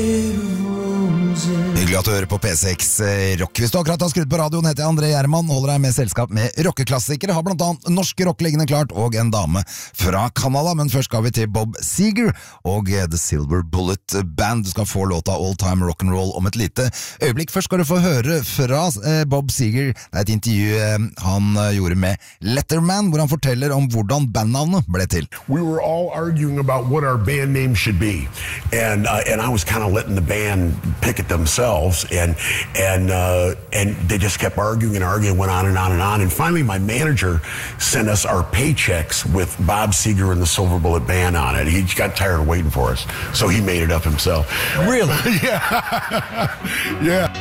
Hyggelig at du hører på P6 Rock. Hvis du akkurat har skrudd på radioen, heter jeg André Gjerman, holder deg med selskap med rockeklassikere, har blant annet norske rock liggende klart, og en dame fra Canada. Men først skal vi til Bob Seger og The Silver Bullet Band. Du skal få låta All Time Rock'n'Roll om et lite øyeblikk. Først skal du få høre fra Bob Seger. Det er et intervju han gjorde med Letterman, hvor han forteller om hvordan bandnavnet ble til. We were all arguing about what our band name should be, and I was kind of letting the band pick it themselves, and they just kept arguing and arguing, went on and on and on, and finally my manager sent us our paychecks with Bob Seger and the Silver Bullet Band on it. He got tired of waiting for us, so he made it up himself. Really? Yeah. Yeah.